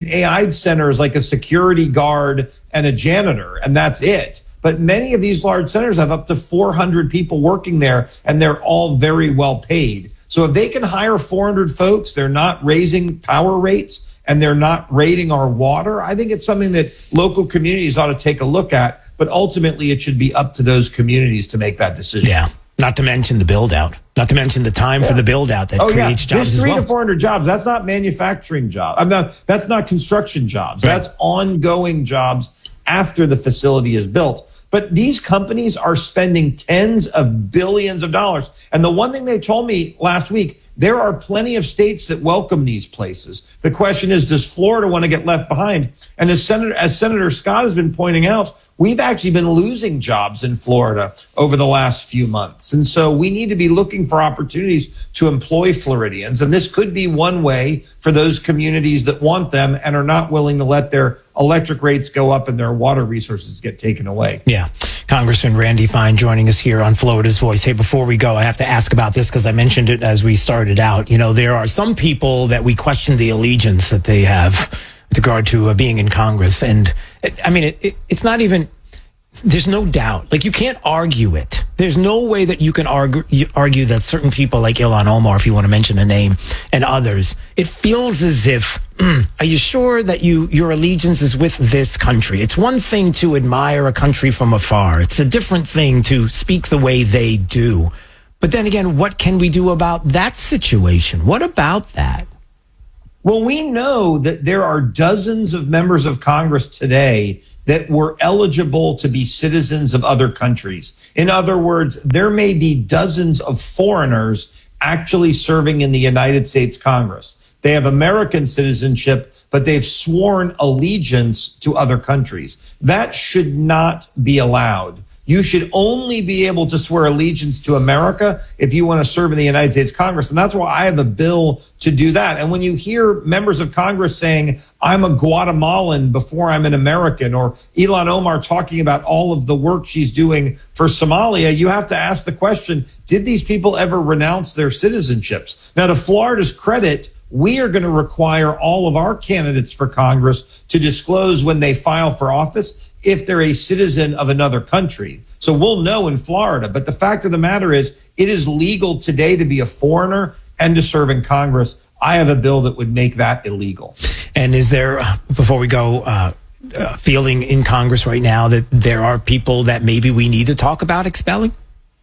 AI center is like a security guard and a janitor, and that's it. But many of these large centers have up to 400 people working there, and they're all very well paid. So if they can hire 400 folks, they're not raising power rates, and they're not raiding our water. I think it's something that local communities ought to take a look at, but ultimately it should be up to those communities to make that decision. Yeah. Not to mention the build out, not to mention the time for the build out that creates jobs as well. 300 to 400 jobs. That's not manufacturing jobs. That's not construction jobs. Right. That's ongoing jobs after the facility is built. But these companies are spending tens of billions of dollars. And the one thing they told me last week, there are plenty of states that welcome these places. The question is, does Florida want to get left behind? And as Senator Scott has been pointing out, we've actually been losing jobs in Florida over the last few months. And so we need to be looking for opportunities to employ Floridians. And this could be one way for those communities that want them and are not willing to let their electric rates go up and their water resources get taken away. Yeah. Congressman Randy Fine joining us here on Florida's Voice. Hey, before we go, I have to ask about this because I mentioned it as we started out. You know, there are some people that we question the allegiance that they have with regard to being in Congress. And it's not even, there's no doubt. Like, you can't argue it. There's no way that you can argue that certain people like Ilhan Omar, if you want to mention a name, and others, it feels as if, are you sure that your allegiance is with this country? It's one thing to admire a country from afar. It's a different thing to speak the way they do. But then again, what can we do about that situation? What about that? Well, we know that there are dozens of members of Congress today that were eligible to be citizens of other countries. In other words, there may be dozens of foreigners actually serving in the United States Congress. They have American citizenship, but they've sworn allegiance to other countries. That should not be allowed. You should only be able to swear allegiance to America if you want to serve in the United States Congress. And that's why I have a bill to do that. And when you hear members of Congress saying, I'm a Guatemalan before I'm an American, or Ilhan Omar talking about all of the work she's doing for Somalia, you have to ask the question, did these people ever renounce their citizenships? Now, to Florida's credit, we are going to require all of our candidates for Congress to disclose when they file for office if they're a citizen of another country. So we'll know in Florida. But the fact of the matter is, it is legal today to be a foreigner and to serve in Congress. I have a bill that would make that illegal. And is there, before we go, feeling in Congress right now that there are people that maybe we need to talk about expelling?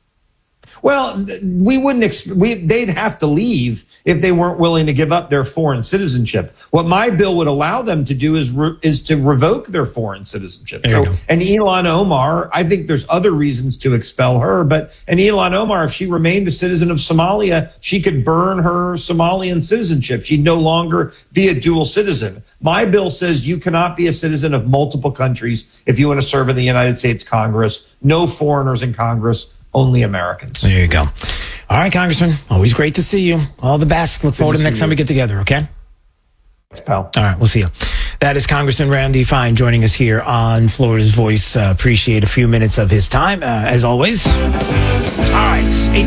Well, we wouldn't. They'd have to leave if they weren't willing to give up their foreign citizenship. What my bill would allow them to do is to revoke their foreign citizenship. And Ilhan Omar, I think there's other reasons to expel her, but Ilhan Omar, if she remained a citizen of Somalia, she could burn her Somalian citizenship. She'd no longer be a dual citizen. My bill says you cannot be a citizen of multiple countries if you want to serve in the United States Congress. No foreigners in Congress. Only Americans. There you go. All right, Congressman. Always great to see you. All the best. Look forward to the next time we get together, okay? Thanks, pal. All right, we'll see you. That is Congressman Randy Fine joining us here on Florida's Voice. Appreciate a few minutes of his time, as always. All right,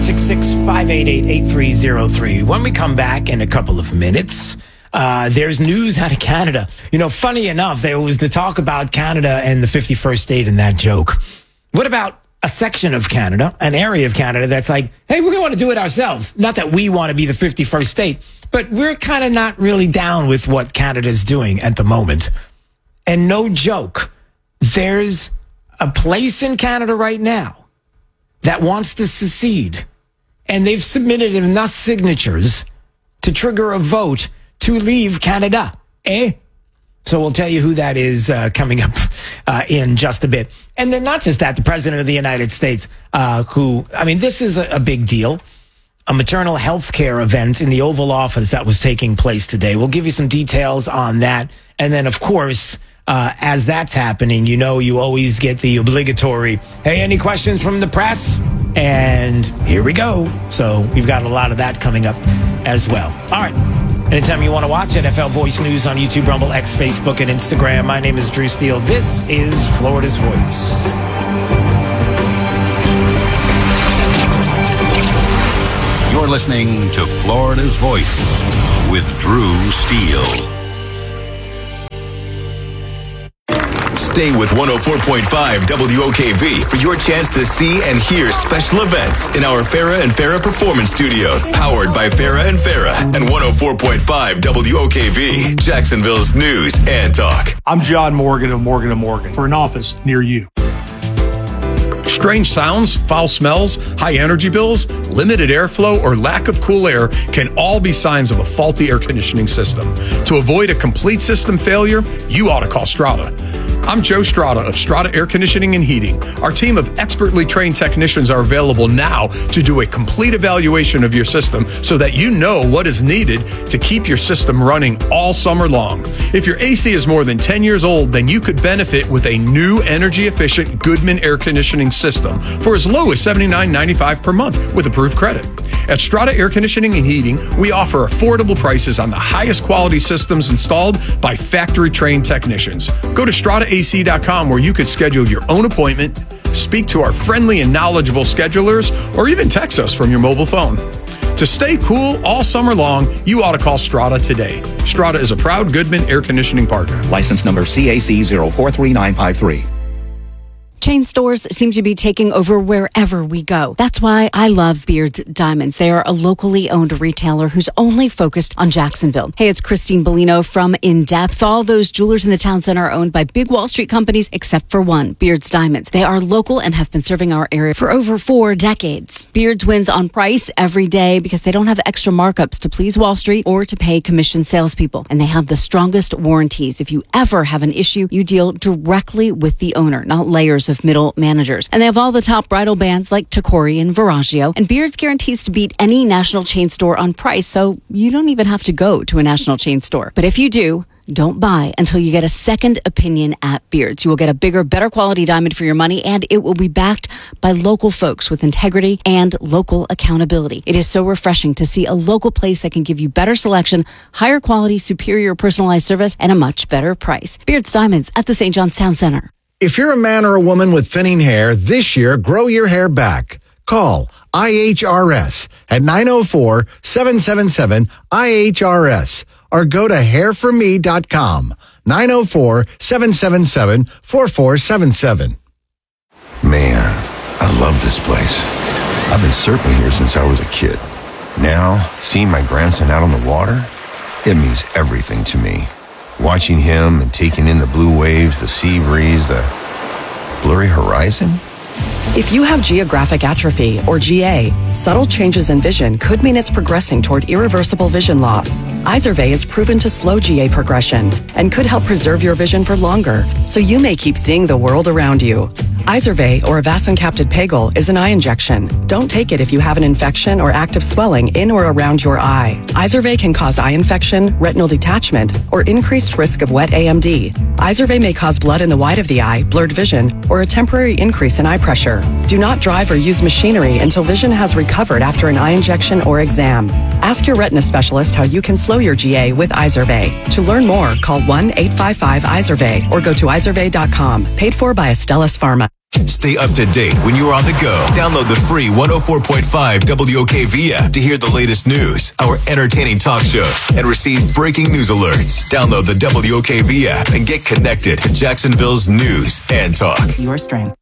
866-588-8303. When we come back in a couple of minutes, there's news out of Canada. You know, funny enough, there was the talk about Canada and the 51st state in that joke. What about a section of Canada, an area of Canada that's like, hey, we're going to want to do it ourselves. Not that we want to be the 51st state, but we're kind of not really down with what Canada's doing at the moment. And no joke, there's a place in Canada right now that wants to secede. And they've submitted enough signatures to trigger a vote to leave Canada. So we'll tell you who that is coming up in just a bit. And then not just that, the President of the United States, this is a big deal. A maternal health care event in the Oval Office that was taking place today. We'll give you some details on that. And then, of course, as that's happening, you know, you always get the obligatory, hey, any questions from the press? And here we go. So we've got a lot of that coming up as well. All right. Anytime you want to watch NFL Voice News on YouTube, Rumble, X, Facebook, and Instagram. My name is Drew Steele. This is Florida's Voice. You're listening to Florida's Voice with Drew Steele. Stay with 104.5 WOKV for your chance to see and hear special events in our Farrah and Farrah Performance Studio, powered by Farrah and Farrah and 104.5 WOKV, Jacksonville's news and talk. I'm John Morgan of Morgan & Morgan for an office near you. Strange sounds, foul smells, high energy bills, limited airflow, or lack of cool air can all be signs of a faulty air conditioning system. To avoid a complete system failure, you ought to call Strata. I'm Joe Strata of Strata Air Conditioning and Heating. Our team of expertly trained technicians are available now to do a complete evaluation of your system so that you know what is needed to keep your system running all summer long. If your AC is more than 10 years old, then you could benefit with a new energy-efficient Goodman air conditioning system for as low as $79.95 per month with approved credit. At Strata Air Conditioning and Heating, we offer affordable prices on the highest quality systems installed by factory-trained technicians. Go to StrataAC.com where you could schedule your own appointment, speak to our friendly and knowledgeable schedulers, or even text us from your mobile phone. To stay cool all summer long, you ought to call Strata today. Strata is a proud Goodman air conditioning partner. License number CAC 043953. Chain stores seem to be taking over wherever we go. That's why I love Beard's Diamonds. They are a locally owned retailer who's only focused on Jacksonville. Hey, it's Christine Bellino from In Depth. All those jewelers in the town center are owned by big Wall Street companies except for one, Beard's Diamonds. They are local and have been serving our area for over 4 decades. Beard's wins on price every day because they don't have extra markups to please Wall Street or to pay commission salespeople. And they have the strongest warranties. If you ever have an issue, you deal directly with the owner, not layers of middle managers. And they have all the top bridal brands like Tacori and Verragio. And Beard's guarantees to beat any national chain store on price, so you don't even have to go to a national chain store. But if you do, don't buy until you get a second opinion at Beard's. You will get a bigger, better quality diamond for your money, and it will be backed by local folks with integrity and local accountability. It is so refreshing to see a local place that can give you better selection, higher quality, superior personalized service, and a much better price. Beard's Diamonds at the St. John's Town Center. If you're a man or a woman with thinning hair, this year, grow your hair back. Call IHRS at 904-777-IHRS or go to hairforme.com, 904-777-4477. Man, I love this place. I've been surfing here since I was a kid. Now, seeing my grandson out on the water, it means everything to me. Watching him and taking in the blue waves, the sea breeze, the blurry horizon. If you have geographic atrophy, or GA, subtle changes in vision could mean it's progressing toward irreversible vision loss. Izervay is proven to slow GA progression and could help preserve your vision for longer, so you may keep seeing the world around you. Izervay, or avacincaptad pegol, is an eye injection. Don't take it if you have an infection or active swelling in or around your eye. Izervay can cause eye infection, retinal detachment, or increased risk of wet AMD. Izervay may cause blood in the white of the eye, blurred vision, or a temporary increase in eye pressure. Do not drive or use machinery until vision has recovered after an eye injection or exam. Ask your retina specialist how you can slow your GA with Izervay. To learn more, call 1-855-IZERVAY or go to izervay.com. Paid for by Astellas Pharma. Stay up to date when you're on the go. Download the free 104.5 WOKV app to hear the latest news, our entertaining talk shows, and receive breaking news alerts. Download the WOKV app and get connected to Jacksonville's news and talk. Your strength.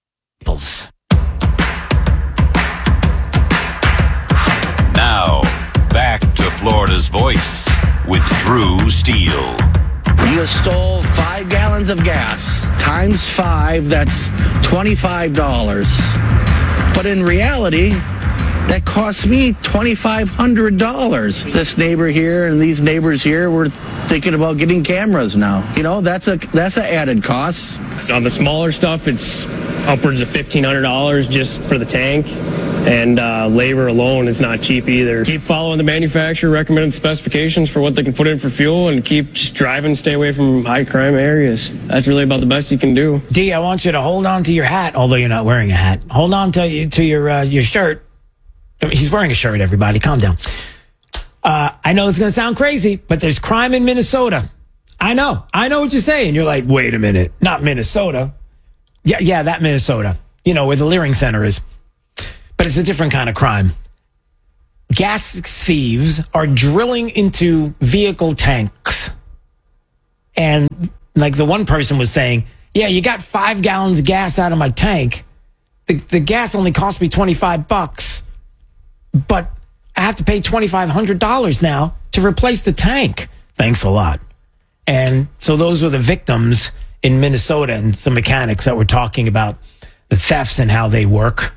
Now, back to Florida's Voice with Drew Steele. You stole 5 gallons of gas. Times 5, that's $25. But in reality, that cost me $2,500. This neighbor here and these neighbors here were thinking about getting cameras now. You know, that's an added cost. On the smaller stuff, it's upwards of $1,500 just for the tank. And labor alone is not cheap either. Keep following the manufacturer recommended specifications for what they can put in for fuel, and keep just driving, stay away from high crime areas. That's really about the best you can do. D, I want you to hold on to your hat, although you're not wearing a hat. Hold on to your shirt. He's wearing a shirt, everybody. Calm down. I know it's going to sound crazy, but there's crime in Minnesota. I know what you're saying. You're like, wait a minute, not Minnesota. Yeah, that Minnesota. You know, where the Leering Center is. But it's a different kind of crime. Gas thieves are drilling into vehicle tanks. And like the one person was saying, yeah, you got 5 gallons of gas out of my tank. The gas only cost me $25, but I have to pay $2,500 now to replace the tank. Thanks a lot. And so those were the victims in Minnesota and some mechanics that were talking about the thefts and how they work.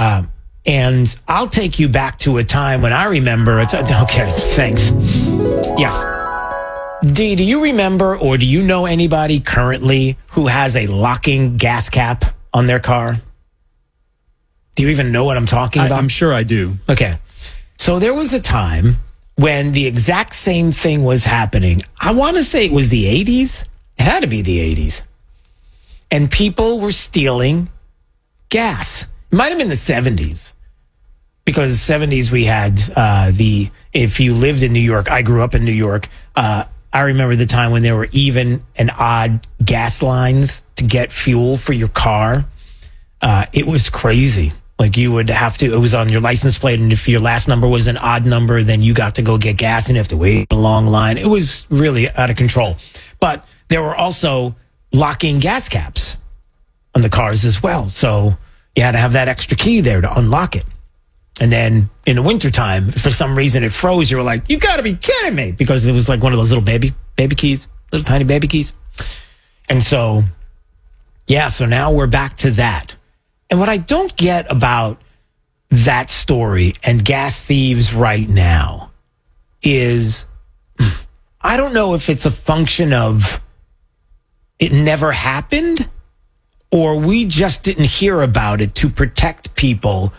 And I'll take you back to a time when I remember. Okay, thanks. Yes. Dee, do you remember or do you know anybody currently who has a locking gas cap on their car? Do you even know what I'm talking about? I'm sure I do. Okay. So there was a time when the exact same thing was happening. I want to say it was the 80s. It had to be the 80s. And people were stealing gas. It might have been the 70s. Because the 70s we had if you lived in New York, I grew up in New York, I remember the time when there were even and odd gas lines to get fuel for your car. It was crazy. Like you would have to, it was on your license plate, and if your last number was an odd number, then you got to go get gas and you have to wait in a long line. It was really out of control. But there were also locking gas caps on the cars as well. So you had to have that extra key there to unlock it. And then in the wintertime, for some reason it froze. You were like, you got to be kidding me. Because it was like one of those little baby keys, little tiny baby keys. And so, yeah, so now we're back to that. And what I don't get about that story and gas thieves right now is I don't know if it's a function of it never happened or we just didn't hear about it to protect people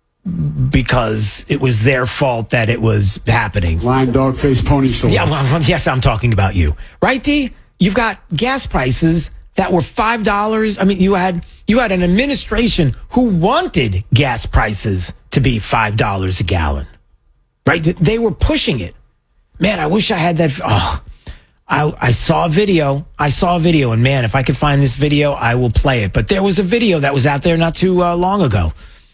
because it was their fault that it was happening. Lime, dog face, pony shoulder. Yeah, well, yes, I'm talking about you. Right, D? You've got gas prices that were $5. I mean, you had an administration who wanted gas prices to be $5 a gallon. Right? They were pushing it. Man, I wish I had that. Oh, I saw a video. And man, if I could find this video, I will play it. But there was a video that was out there not too long ago.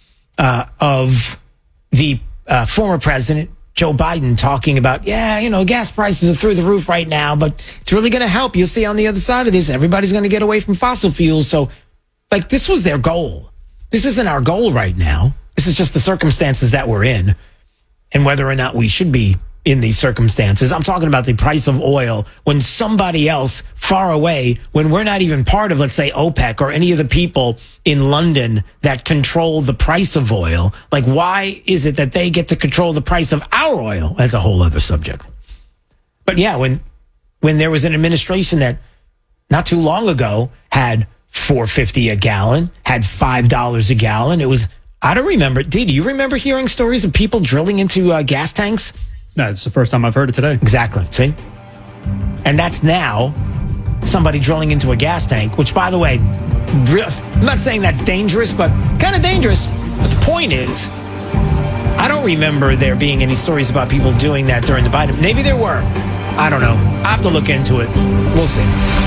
Of the former president, Joe Biden, talking about, gas prices are through the roof right now, but it's really going to help. You'll see on the other side of this, everybody's going to get away from fossil fuels. So, like, this was their goal. This isn't our goal right now. This is just the circumstances that we're in and whether or not we should be in these circumstances. I'm talking about the price of oil when somebody else far away, when we're not even part of, let's say, OPEC or any of the people in London that control the price of oil. Like, why is it that they get to control the price of our oil? That's a whole other subject. But yeah, when there was an administration that not too long ago had $4.50 a gallon, had $5 a gallon, it was, I don't remember. Do you remember hearing stories of people drilling into gas tanks? No, it's the first time I've heard it today. Exactly. See? And that's now somebody drilling into a gas tank, which, by the way, I'm not saying that's dangerous, but kind of dangerous. But the point is, I don't remember there being any stories about people doing that during the Biden. Maybe there were. I don't know. I have to look into it. We'll see.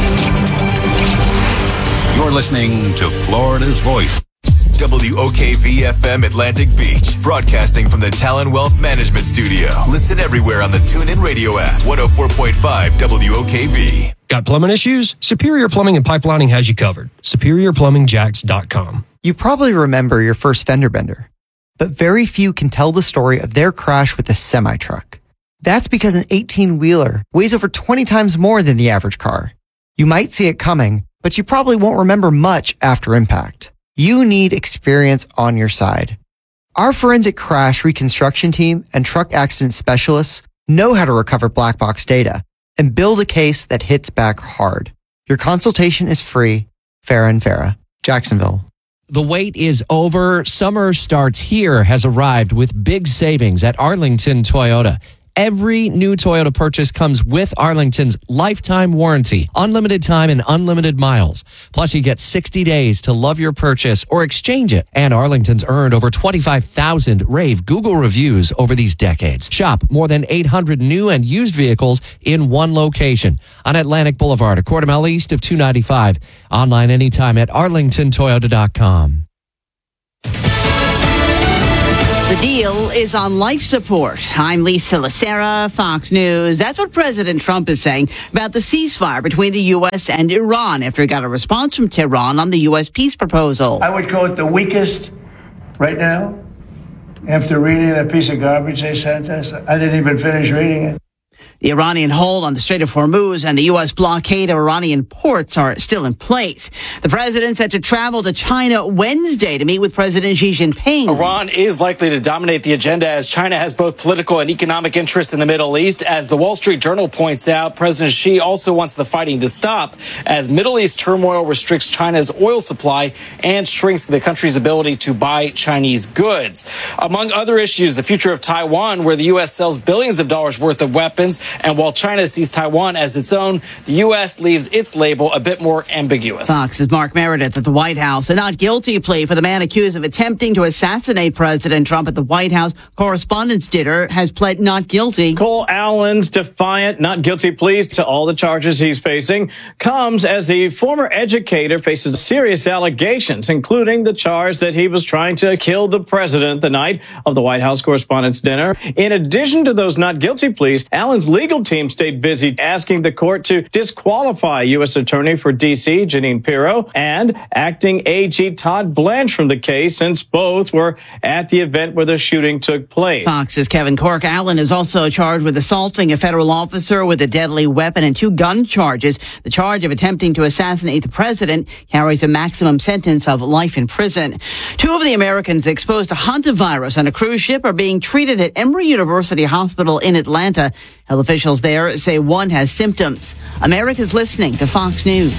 You're listening to Florida's Voice. WOKV-FM Atlantic Beach, broadcasting from the Talon Wealth Management Studio. Listen everywhere on the TuneIn Radio app, 104.5 WOKV. Got plumbing issues? Superior Plumbing and Pipelining has you covered. SuperiorPlumbingJacks.com. You probably remember your first fender bender, but very few can tell the story of their crash with a semi-truck. That's because an 18-wheeler weighs over 20 times more than the average car. You might see it coming, but you probably won't remember much after impact. You need experience on your side. Our forensic crash reconstruction team and truck accident specialists know how to recover black box data and build a case that hits back hard. Your consultation is free. Farah and Farah, Jacksonville. The wait is over. Summer Starts Here has arrived with big savings at Arlington Toyota. Every new Toyota purchase comes with Arlington's lifetime warranty, unlimited time and unlimited miles. Plus, you get 60 days to love your purchase or exchange it. And Arlington's earned over 25,000 rave Google reviews over these decades. Shop more than 800 new and used vehicles in one location on Atlantic Boulevard, a quarter mile east of 295. Online anytime at arlingtontoyota.com. The deal is on life support. I'm Lisa Lacera, Fox News. That's what President Trump is saying about the ceasefire between the U.S. and Iran after he got a response from Tehran on the U.S. peace proposal. I would call it the weakest right now. After reading that piece of garbage they sent us, I didn't even finish reading it. The Iranian hold on the Strait of Hormuz and the U.S. blockade of Iranian ports are still in place. The president set to travel to China Wednesday to meet with President Xi Jinping. Iran is likely to dominate the agenda as China has both political and economic interests in the Middle East. As the Wall Street Journal points out, President Xi also wants the fighting to stop as Middle East turmoil restricts China's oil supply and shrinks the country's ability to buy Chinese goods. Among other issues, the future of Taiwan, where the U.S. sells billions of dollars worth of weapons. And while China sees Taiwan as its own, the U.S. leaves its label a bit more ambiguous. Fox's Mark Meredith at the White House. A not guilty plea for the man accused of attempting to assassinate President Trump at the White House Correspondents' Dinner has pled not guilty. Cole Allen's defiant not guilty pleas to all the charges he's facing comes as the former educator faces serious allegations, including the charge that he was trying to kill the president the night of the White House Correspondents' Dinner. In addition to those not guilty pleas, Allen's legal team stayed busy asking the court to disqualify U.S. Attorney for D.C., Jeanine Pirro, and acting AG Todd Blanche from the case, since both were at the event where the shooting took place. Fox's Kevin Cork. Allen is also charged with assaulting a federal officer with a deadly weapon and 2 gun charges. The charge of attempting to assassinate the president carries a maximum sentence of life in prison. 2 of the Americans exposed to hantavirus on a cruise ship are being treated at Emory University Hospital in Atlanta. Health officials there say one has symptoms. America's listening to Fox News.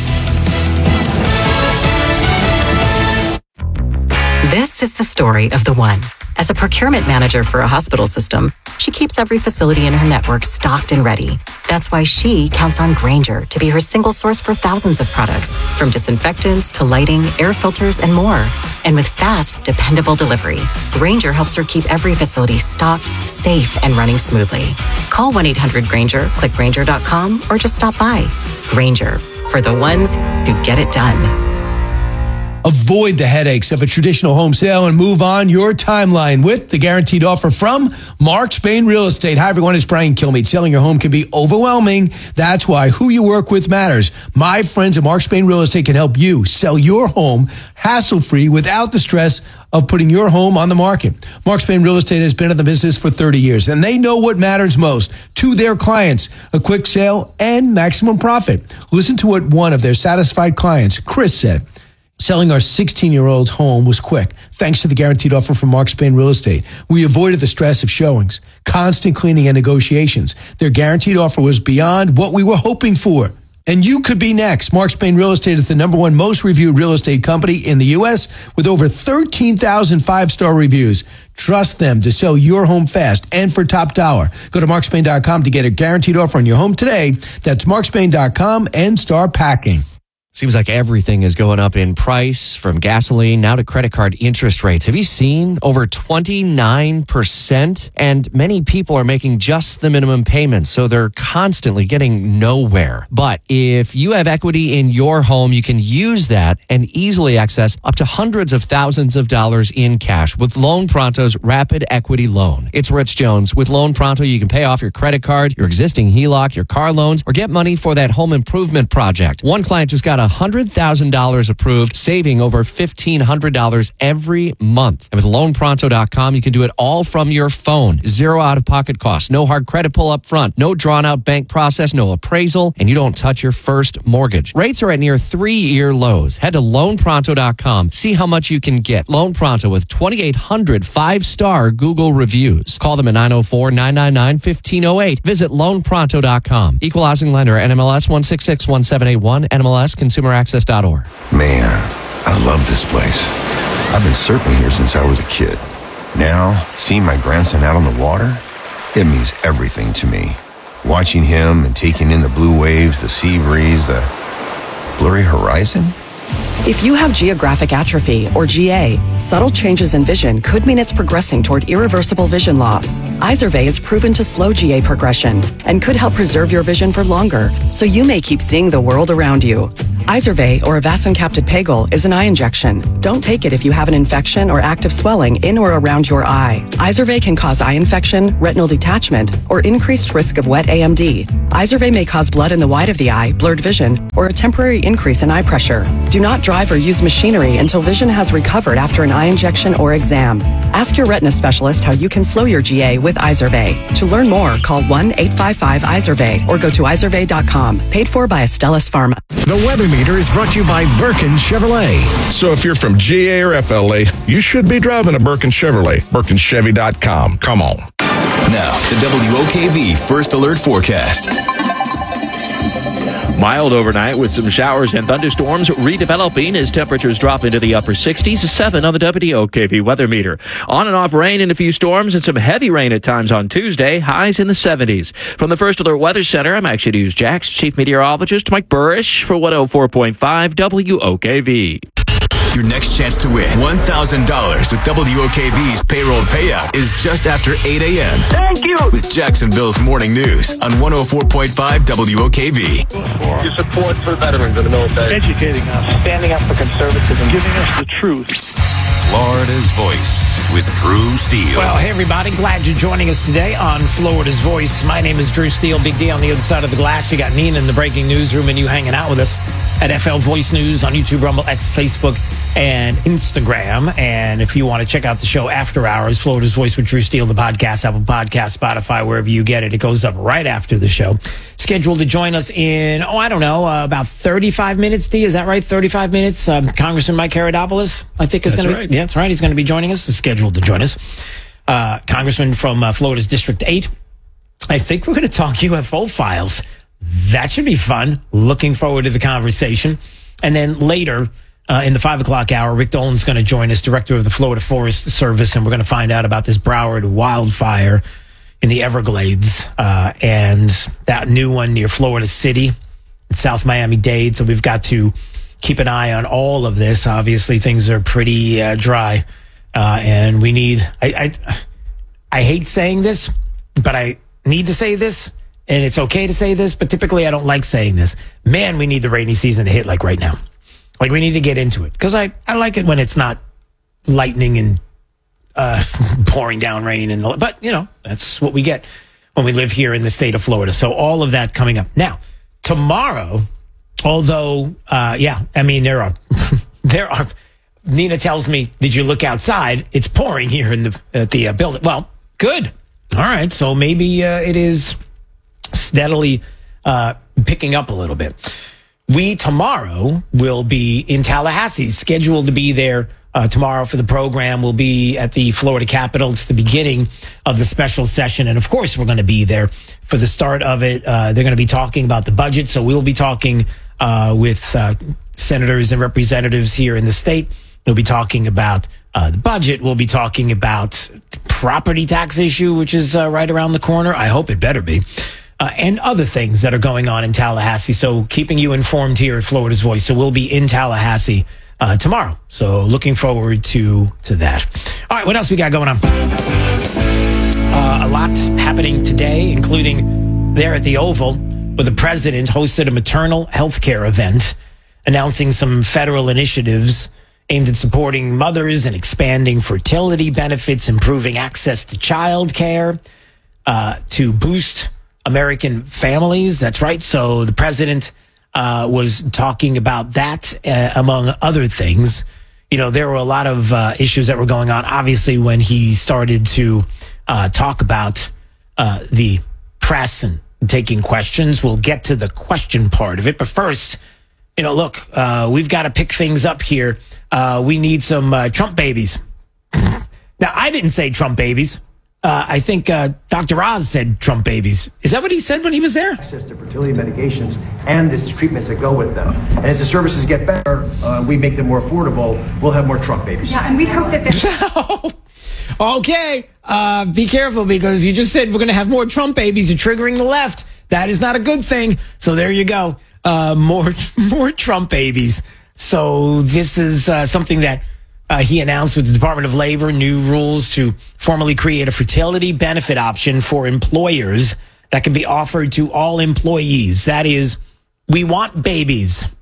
This is the story of the one. As a procurement manager for a hospital system, she keeps every facility in her network stocked and ready. That's why she counts on Grainger to be her single source for thousands of products, from disinfectants to lighting, air filters, and more. And with fast, dependable delivery, Grainger helps her keep every facility stocked, safe, and running smoothly. Call 1-800-GRAINGER, click Grainger.com, or just stop by. Grainger, for the ones who get it done. Avoid the headaches of a traditional home sale and move on your timeline with the guaranteed offer from Mark Spain Real Estate. Hi, everyone. It's Brian Kilmeade. Selling your home can be overwhelming. That's why who you work with matters. My friends at Mark Spain Real Estate can help you sell your home hassle-free without the stress of putting your home on the market. Mark Spain Real Estate has been in the business for 30 years, and they know what matters most to their clients, a quick sale and maximum profit. Listen to what one of their satisfied clients, Chris, said. Selling our 16-year-old home was quick, thanks to the guaranteed offer from Mark Spain Real Estate. We avoided the stress of showings, constant cleaning, and negotiations. Their guaranteed offer was beyond what we were hoping for. And you could be next. Mark Spain Real Estate is the #1 most reviewed real estate company in the U.S. with over 13,000 5-star reviews. Trust them to sell your home fast and for top dollar. Go to markspain.com to get a guaranteed offer on your home today. That's markspain.com and start packing. Seems like everything is going up in price, from gasoline now to credit card interest rates. Have you seen over 29%? And many people are making just the minimum payments, so they're constantly getting nowhere. But if you have equity in your home, you can use that and easily access up to hundreds of thousands of dollars in cash with Loan Pronto's Rapid Equity Loan. It's Rich Jones. With Loan Pronto, you can pay off your credit cards, your existing HELOC, your car loans, or get money for that home improvement project. One client just got $100,000 approved, saving over $1,500 every month. And with LoanPronto.com, you can do it all from your phone. Zero out-of-pocket costs, no hard credit pull up front, no drawn-out bank process, no appraisal, and you don't touch your first mortgage. Rates are at near 3-year lows. Head to LoanPronto.com. See how much you can get. Loan Pronto with 2,800 5-star Google reviews. Call them at 904-999-1508. Visit LoanPronto.com. Equal housing lender, NMLS 1661781, NMLS ConsumerAccess.org. Man, I love this place. I've been surfing here since I was a kid. Now, seeing my grandson out on the water, it means everything to me. Watching him and taking in the blue waves, the sea breeze, the blurry horizon. If you have geographic atrophy, or GA, subtle changes in vision could mean it's progressing toward irreversible vision loss. Izervay is proven to slow GA progression and could help preserve your vision for longer, so you may keep seeing the world around you. Izervay, or avacincaptad pegol, is an eye injection. Don't take it if you have an infection or active swelling in or around your eye. Izervay can cause eye infection, retinal detachment, or increased risk of wet AMD. Izervay may cause blood in the white of the eye, blurred vision, or a temporary increase in eye pressure. Do not drive or use machinery until vision has recovered after an eye injection or exam. Ask your retina specialist how you can slow your GA with Izervay. To learn more, call 1-855-IZERVAY or go to izervay.com. Paid for by Astellas Pharma. The weather meter is brought to you by Birkin Chevrolet. So if you're from GA or FLA, you should be driving a Birkin Chevrolet. BirkinChevy.com. Come on. Now, the WOKV First Alert Forecast. Mild overnight with some showers and thunderstorms redeveloping as temperatures drop into the upper 60s, 7 on the WOKV weather meter. On and off rain and a few storms and some heavy rain at times on Tuesday, highs in the 70s. From the First Alert Weather Center, I'm Action News Jax Chief Meteorologist Mike Burrish for 104.5 WOKV. Your next chance to win $1,000 with WOKV's payroll payout is just after 8 a.m. Thank you. With Jacksonville's Morning News on 104.5 WOKV. Your support for veterans of the military. Educating us. Standing up for conservatism. Giving us the truth. Florida's Voice with Drew Steele. Well, hey, everybody. Glad you're joining us today on Florida's Voice. My name is Drew Steele. Big D on the other side of the glass. You got Nina in the breaking newsroom and you hanging out with us at FL Voice News on YouTube, Rumble, X, Facebook, and Instagram. And if you want to check out the show after hours, Florida's Voice with Drew Steele, the podcast, Apple Podcast, Spotify, wherever you get it. It goes up right after the show. Scheduled to join us in, about 35 minutes, D. Is that right? 35 minutes. Congressman Mike Herodopoulos, I think is going to be. Yeah, that's right. He's going to be joining us. He's scheduled to join us. Congressman from Florida's District 8. I think we're going to talk UFO files. That should be fun. Looking forward to the conversation. And then later, in the 5 o'clock hour, Rick Dolan's going to join us, director of the Florida Forest Service, and we're going to find out about this Broward wildfire in the Everglades and that new one near Florida City in South Miami-Dade. So we've got to keep an eye on all of this. Obviously, things are pretty dry, and we need... I hate saying this, but I need to say this, and it's okay to say this, but typically I don't like saying this. Man, we need the rainy season to hit like right now. Like, we need to get into it. Because I like it when it's not lightning and pouring down rain. But, that's what we get when we live here in the state of Florida. So all of that coming up. Now, tomorrow, although, there are, Nina tells me, did you look outside? It's pouring here at the building. Well, good. All right. So maybe it is steadily picking up a little bit. We tomorrow will be in Tallahassee, scheduled to be there tomorrow for the program. We'll be at the Florida Capitol. It's the beginning of the special session. And of course, we're going to be there for the start of it. They're going to be talking about the budget. So we'll be talking with senators and representatives here in the state. We'll be talking about the budget. We'll be talking about the property tax issue, which is right around the corner. I hope it better be. And other things that are going on in Tallahassee. So keeping you informed here at Florida's Voice. So we'll be in Tallahassee tomorrow. So looking forward to that. All right, what else we got going on? A lot happening today, including there at the Oval, where the president hosted a maternal health care event, announcing some federal initiatives aimed at supporting mothers and expanding fertility benefits, improving access to child care, to boost American families. That's right. So the president was talking about that, among other things. There were a lot of issues that were going on, obviously, when he started to talk about the press and taking questions. We'll get to the question part of it. But first, look, we've got to pick things up here. We need some Trump babies. Now, I didn't say Trump babies. I think Dr. Oz said Trump babies. Is that what he said when he was there? Access to fertility medications and the treatments that go with them. And as the services get better, we make them more affordable, we'll have more Trump babies. Yeah, and we hope that this... Okay, be careful, because you just said we're going to have more Trump babies. You're triggering the left. That is not a good thing. So there you go. More Trump babies. So this is something that he announced with the Department of Labor, new rules to formally create a fertility benefit option for employers that can be offered to all employees. That is, we want babies.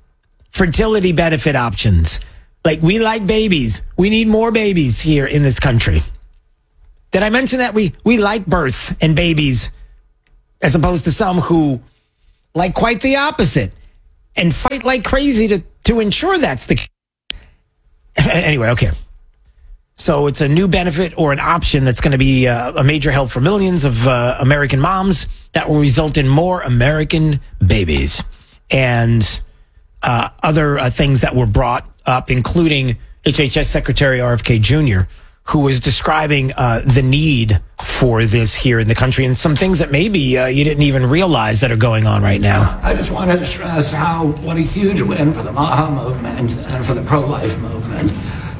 fertility benefit options. Like, we like babies. We need more babies here in this country. Did I mention that we like birth and babies as opposed to some who like quite the opposite and fight like crazy to ensure that's the case? Anyway, okay. So it's a new benefit or an option that's going to be a major help for millions of American moms that will result in more American babies. And other things that were brought up, including HHS Secretary RFK Jr., who was describing the need for this here in the country and some things that maybe you didn't even realize that are going on right now. I just wanted to stress what a huge win for the MAHA movement and for the pro-life movement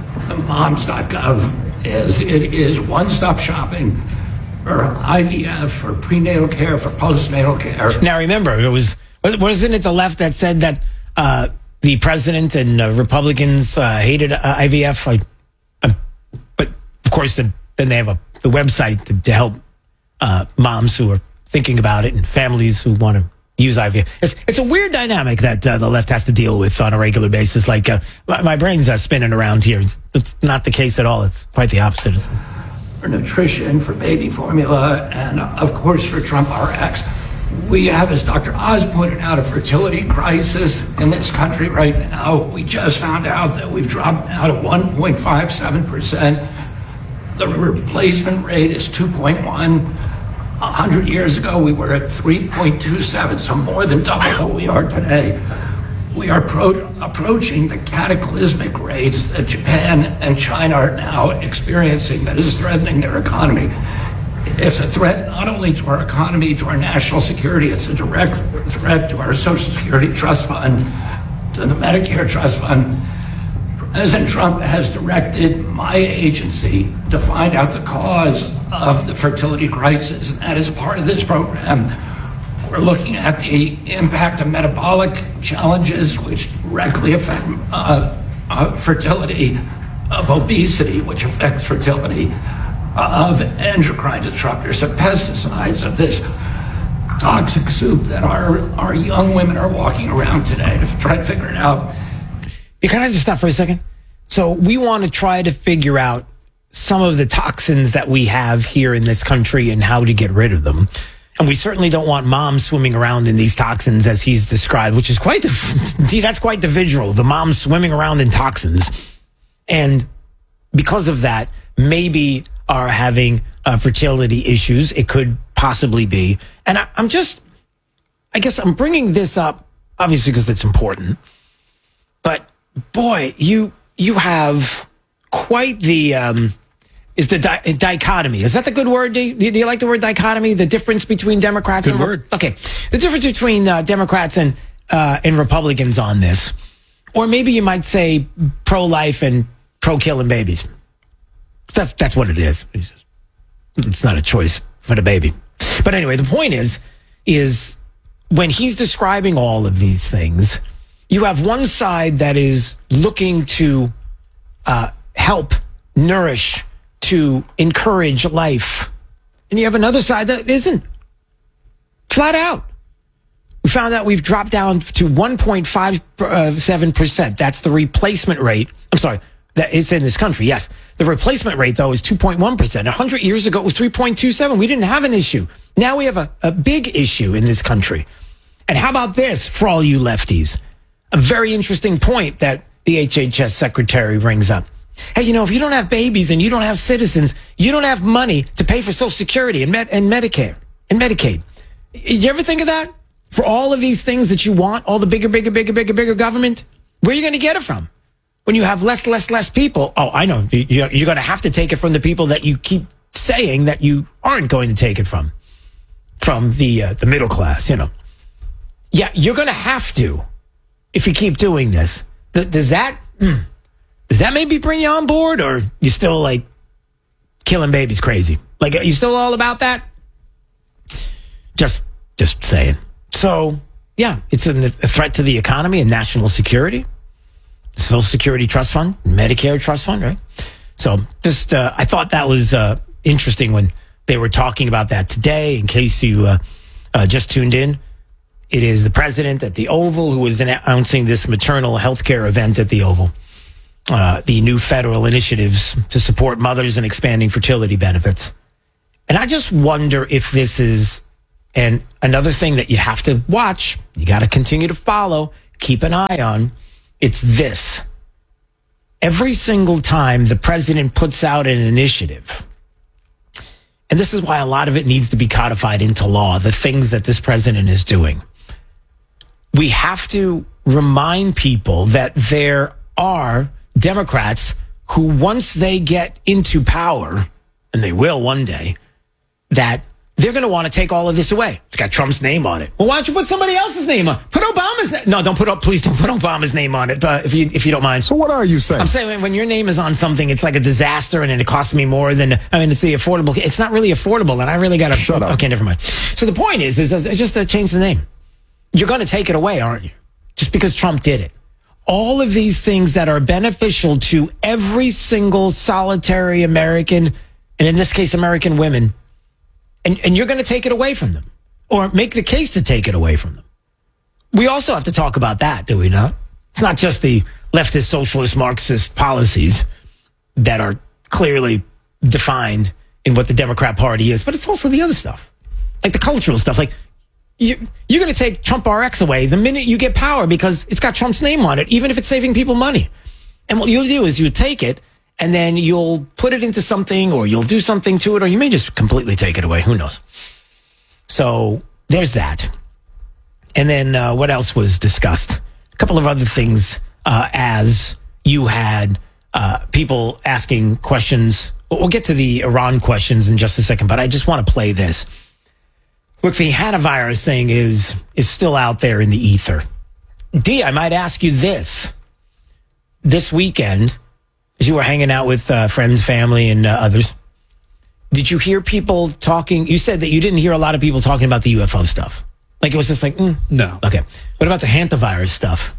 Moms.gov is. It is one-stop shopping for IVF, for prenatal care, for postnatal care. Now remember, wasn't it the left that said that the president and Republicans hated IVF? But of course, then they have the website to help moms who are thinking about it and families who want to use IVF. It's a weird dynamic that the left has to deal with on a regular basis. Like, my brain's spinning around here. It's not the case at all. It's quite the opposite. For nutrition, for baby formula, and of course for Trump RX. We have, as Dr. Oz pointed out, a fertility crisis in this country right now. We just found out that we've dropped now to 1.57%. The replacement rate is 2.1. 100 years ago, we were at 3.27, so more than double what we are today. We are approaching the cataclysmic rates that Japan and China are now experiencing that is threatening their economy. It's a threat not only to our economy, to our national security, it's a direct threat to our Social Security Trust Fund, to the Medicare Trust Fund. President Trump has directed my agency to find out the cause of the fertility crisis, and that is part of this program. We're looking at the impact of metabolic challenges, which directly affect fertility, of obesity, which affects fertility, of endocrine disruptors, of pesticides, of this toxic soup that our young women are walking around today to try to figure it out. Can I just stop for a second? So we want to try to figure out some of the toxins that we have here in this country and how to get rid of them. And we certainly don't want moms swimming around in these toxins as he's described, which is quite that's quite the visual, the moms swimming around in toxins. And because of that, maybe are having fertility issues. It could possibly be. And I guess I'm bringing this up, obviously, because it's important. But boy, you have quite the dichotomy. Is that the good word? Do you like the word dichotomy? The difference between Democrats good and word. Okay, the difference between Democrats and Republicans on this, or maybe you might say pro-life and pro-killing babies. That's what it is. It's not a choice for the baby. But anyway, the point is when he's describing all of these things, you have one side that is looking to help, nourish, to encourage life. And you have another side that isn't. Flat out. We found out we've dropped down to 1.57%. That's the replacement rate. I'm sorry. That is in this country, yes. The replacement rate, though, is 2.1%. 100 years ago, it was 3.27. We didn't have an issue. Now we have a big issue in this country. And how about this for all you lefties? A very interesting point that the HHS secretary brings up. Hey, if you don't have babies and you don't have citizens, you don't have money to pay for Social Security and Medicare and Medicaid. You ever think of that? For all of these things that you want, all the bigger government, where are you going to get it from? When you have less people, oh, I know, you're going to have to take it from the people that you keep saying that you aren't going to take it from the middle class, Yeah, you're going to have to if you keep doing this. Does that maybe bring you on board, or you still like killing babies crazy? Like, are you still all about that? Just saying. So, yeah, it's a threat to the economy and national security. Social Security Trust Fund, Medicare Trust Fund, right? So just, I thought that was interesting when they were talking about that today. In case you just tuned in, It is the president at the Oval who is announcing this maternal health care event at the Oval. The new federal initiatives to support mothers and expanding fertility benefits. And I just wonder if this is another thing that you have to watch. You got to continue to follow, keep an eye on. It's this. Every single time the president puts out an initiative, and this is why a lot of it needs to be codified into law, the things that this president is doing. We have to remind people that there are Democrats who, once they get into power, and they will one day, that they're going to want to take all of this away. It's got Trump's name on it. Well, why don't you put somebody else's name on? Put Obama's name. No, please don't put Obama's name on it, if you don't mind. So what are you saying? I'm saying when your name is on something, it's like a disaster, and it costs me more than, it's the affordable. It's not really affordable, and I really got to shut up. Okay, never mind. So the point is just change the name. You're going to take it away, aren't you? Just because Trump did it. All of these things that are beneficial to every single solitary American, and in this case, American women, and you're going to take it away from them, or make the case to take it away from them. We also have to talk about that, do we not? It's not just the leftist, socialist, Marxist policies that are clearly defined in what the Democrat Party is, but it's also the other stuff, like the cultural stuff. Like, you're going to take Trump RX away the minute you get power because it's got Trump's name on it, even if it's saving people money. And what you'll do is you take it, and then you'll put it into something, or you'll do something to it, or you may just completely take it away. Who knows? So there's that. And then what else was discussed? A couple of other things as you had people asking questions. We'll get to the Iran questions in just a second, but I just want to play this. Look, the hantavirus thing is still out there in the ether. D, I might ask you this. This weekend, as you were hanging out with friends, family, and others, did you hear people talking? You said that you didn't hear a lot of people talking about the UFO stuff. Like, it was just like, No. Okay. What about the hantavirus stuff?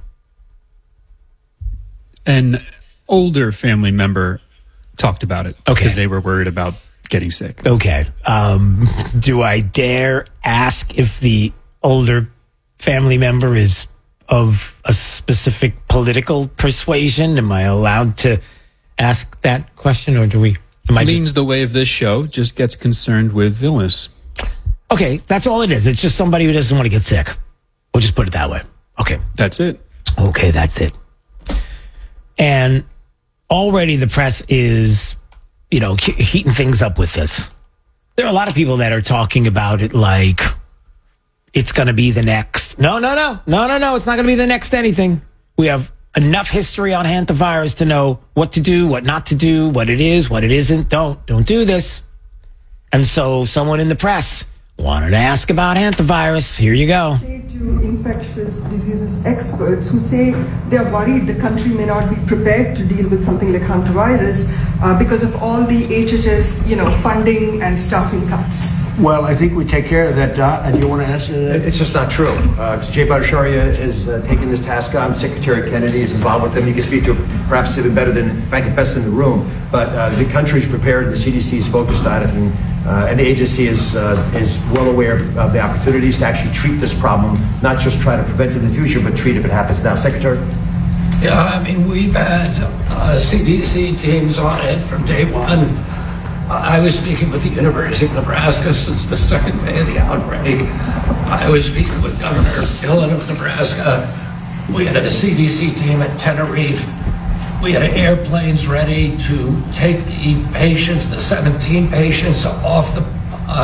An older family member talked about it. Okay. Because they were worried about getting sick. Okay. Do I dare ask if the older family member is of a specific political persuasion? Am I allowed to ask that question, or Leans the way of this show, just gets concerned with illness. Okay, that's all it is. It's just somebody who doesn't want to get sick. We'll just put it that way. Okay. That's it. Okay, that's it. And already the press is, heating things up with this. There are a lot of people that are talking about it like it's going to be the next. No. It's not going to be the next anything. We have enough history on hantavirus to know what to do, what not to do, what it is, what it isn't. Don't do this. And so someone in the press wanted to ask about hantavirus. Here you go. To infectious diseases experts who say they're worried the country may not be prepared to deal with something like hantavirus because of all the HHS, funding and staffing cuts. Well, I think we take care of that. Do you want to answer that? It's just not true. Jay Bhattacharya is taking this task on. Secretary Kennedy is involved with them. You can speak to perhaps even better than Frank Best in the room. But the country's prepared. The CDC is focused on it, and the agency is well aware of the opportunities to actually treat this problem, not just try to prevent it in the future, but treat if it happens now. Secretary? Yeah, we've had CDC teams on it from day one. I was speaking with the University of Nebraska since the second day of the outbreak. I was speaking with Governor Dillon of Nebraska. We had a CDC team at Tenerife. We had airplanes ready to take the patients, the 17 patients, off the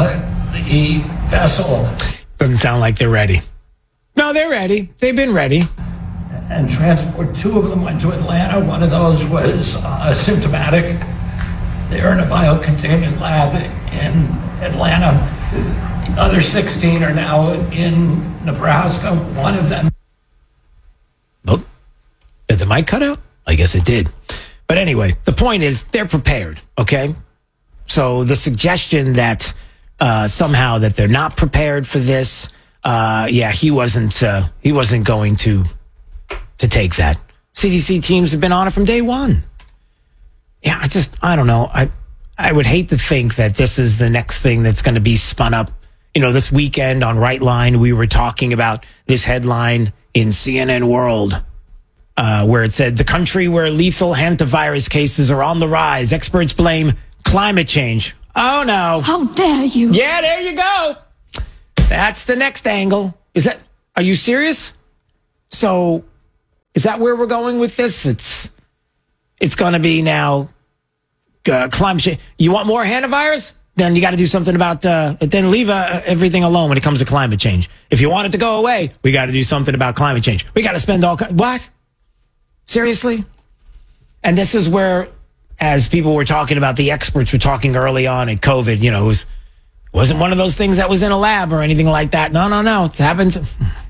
vessel. Doesn't sound like they're ready. No, they're ready. They've been ready. And transport. 2 of them went to Atlanta. One of those was symptomatic. They're in a biocontainment lab in Atlanta. The other 16 are now in Nebraska. One of them. Oh, did the mic cut out? I guess it did. But anyway, the point is they're prepared, okay? So the suggestion that somehow that they're not prepared for this, he wasn't going to take that. CDC teams have been on it from day one. Yeah, I don't know. I would hate to think that this is the next thing that's going to be spun up this weekend on Right Line, we were talking about this headline in CNN World, where it said, the country where lethal hantavirus cases are on the rise. Experts blame climate change. Oh, no. How dare you? Yeah, there you go. That's the next angle. Are you serious? So is that where we're going with this? It's going to be now climate change. You want more hantavirus? Then you got to do something about, then leave everything alone when it comes to climate change. If you want it to go away, we got to do something about climate change. We got to spend what? Seriously? And this is where, as people were talking about, the experts were talking early on in COVID, it wasn't one of those things that was in a lab or anything like that. No. It happens.